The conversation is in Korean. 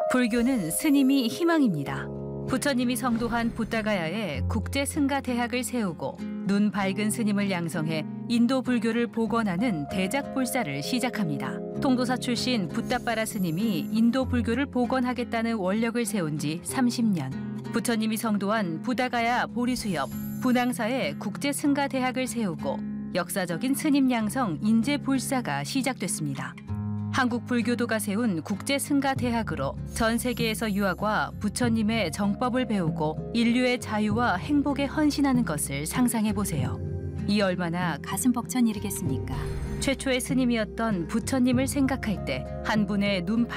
불교는 스님이 희망입니다. 부처님이 성도한 부다가야에 국제 승가 대학을 세우고 눈 밝은 스님을 양성해 인도 불교를 복원하는 대작불사를 시작합니다. 통도사 출신 붓다빠라 스님이 인도 불교를 복원하겠다는 원력을 세운 지 30년. 부처님이 성도한 부다가야 보리수 옆 분황사에 국제 승가 대학을 세우고 역사적인 스님 양성 인재불사가 시작됐습니다. 한국 불교도가 세운 국제 승가 대학으로 전 세계에서 유학과 부처님의 정법을 배우고 인류의 자유와 행복에 헌신하는 것을 상상해 보세요. 이 얼마나 가슴 벅찬 일이겠습니까? 최초의 스님이었던 부처님을 생각할 때 한 분의 눈